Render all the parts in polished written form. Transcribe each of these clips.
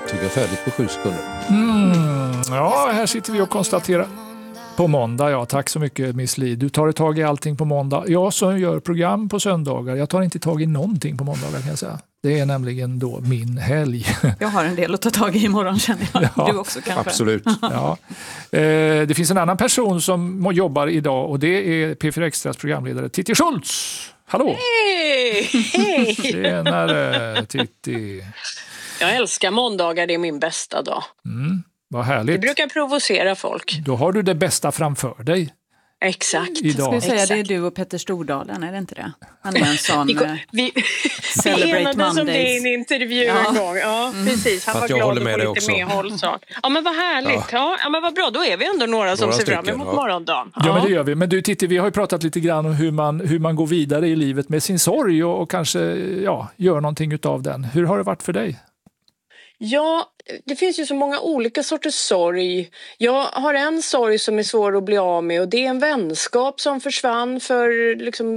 tugga färdigt på 7 sekunder. Ja, här sitter vi och konstaterar. På måndag, ja. Tack så mycket, Miss Li. Du tar tag i allting på måndag. Jag som gör program på söndagar, jag tar inte tag i någonting på måndagar, kan jag säga. Det är nämligen då min helg. Jag har en del att ta tag i imorgon, känner jag. Ja, du också kanske. Absolut. Ja. Det finns en annan person som jobbar idag och det är P4 Extras programledare Titti Schultz. Hallå! Hej! Tjenare, Titti. Jag älskar måndagar, det är min bästa dag. Vad härligt. Det brukar provocera folk. Då har du det bästa framför dig. Exakt. Idag. Ska vi säga Exakt. det är du och Petter Stordalen, är det inte det? Han är en sån Vi Celebrate enades om det i Mondays. en intervju en gång. Ja, precis. Han var Fast jag glad håller att med få dig lite också. medhåll, sa. Ja, men vad härligt. Ja, men vad bra. Då är vi ändå några som ser fram stycken, emot morgondagen. Ja, men det gör vi. Men du Titti, vi har ju pratat lite grann om hur man går vidare i livet med sin sorg och kanske gör någonting utav den. Hur har det varit för dig? Ja, det finns ju så många olika sorters sorg. Jag har en sorg som är svår att bli av med och det är en vänskap som försvann för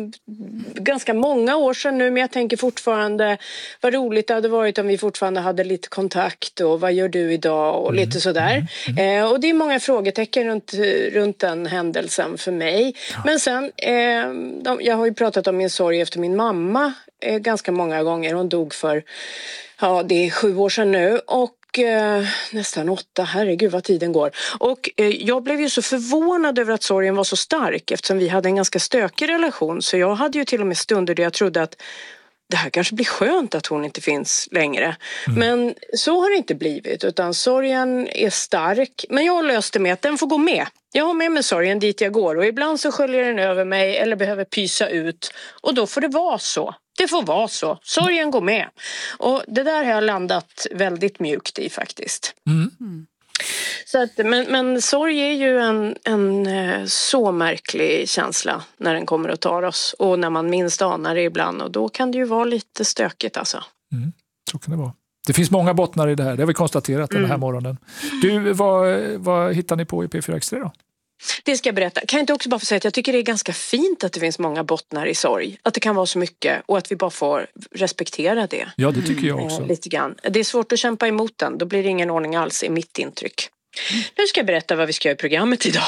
ganska många år sedan nu. Men jag tänker fortfarande vad roligt det hade varit om vi fortfarande hade lite kontakt och vad gör du idag och lite sådär. Och det är många frågetecken runt den händelsen för mig. Men sen, jag har ju pratat om min sorg efter min mamma ganska många gånger. Hon dog för, det är 7 år sedan nu och nästan 8, herregud vad tiden går. Och jag blev ju så förvånad över att sorgen var så stark eftersom vi hade en ganska stökig relation. Så jag hade ju till och med stunder där jag trodde att det här kanske blir skönt att hon inte finns längre. Men så har det inte blivit utan sorgen är stark. Men jag löste med att den får gå med. Jag har med mig sorgen dit jag går och ibland så sköljer den över mig eller behöver pysa ut. Och då får det vara så. Det får vara så. Sorgen går med. Och det där har jag landat väldigt mjukt i faktiskt. Så att, men sorg är ju en så märklig känsla när den kommer och tar oss. Och när man minst anar det ibland. Och då kan det ju vara lite stökigt alltså. Så kan det vara. Det finns många bottnar i det här. Det har vi konstaterat den här morgonen. Du, vad hittar ni på i P4 Extra då? Det ska jag berätta. Kan jag inte också bara få säga att jag tycker det är ganska fint att det finns många bottnar i sorg. Att det kan vara så mycket och att vi bara får respektera det. Ja, det tycker jag också. Lite grann. Det är svårt att kämpa emot den. Då blir det ingen ordning alls i mitt intryck. Nu ska jag berätta vad vi ska göra i programmet idag.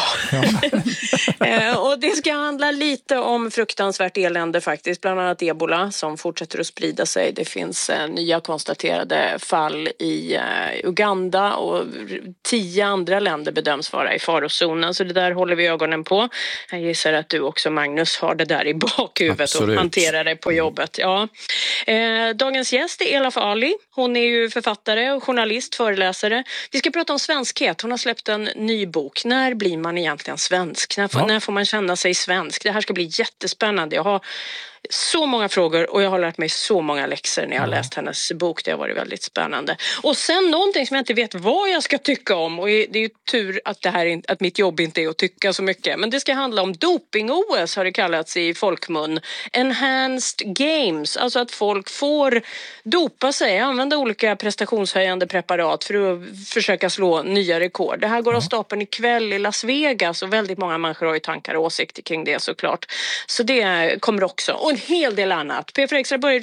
Och det ska handla lite om fruktansvärt elände faktiskt. Bland annat ebola som fortsätter att sprida sig. Det finns nya konstaterade fall i Uganda och 10 andra länder bedöms vara i farozonen. Så det där håller vi ögonen på. Jag gissar att du också, Magnus, har det där i bakhuvudet. Absolut. Och hanterar det på jobbet. Ja. Dagens gäst är Elaf Ali. Hon är ju författare och journalist, föreläsare. Vi ska prata om svenskhet. Hon har släppt en ny bok. När blir man egentligen svensk? När får man känna sig svensk? Det här ska bli jättespännande. Jag har så många frågor och jag har lärt mig så många läxor när jag har läst hennes bok. Det har varit väldigt spännande. Och sen någonting som jag inte vet vad jag ska tycka om. Och det är ju tur att mitt jobb inte är att tycka så mycket. Men det ska handla om doping-OS har det kallats i folkmun. Enhanced Games. Alltså att folk får dopa sig. Använda olika prestationshöjande preparat för att försöka slå nya rekord. Det här går av stapeln ikväll i Las Vegas. Och väldigt många människor har ju tankar och åsikter kring det såklart. Så det kommer också. Och en hel del annat. P4 Extra börjar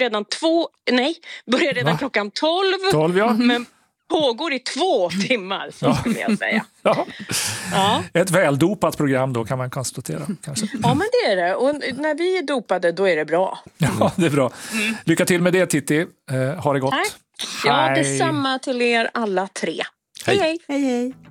redan klockan 12. 12, ja. Men pågår i 2 timmar, så skulle jag säga. Ja. Ett väldopat program då kan man konstatera. Kanske. Ja, men det är det. Och när vi är dopade, då är det bra. Ja, det är bra. Lycka till med det, Titti. Ha det gott. Tack. Ja, detsamma till er alla 3. Hej, hej. Hej, hej.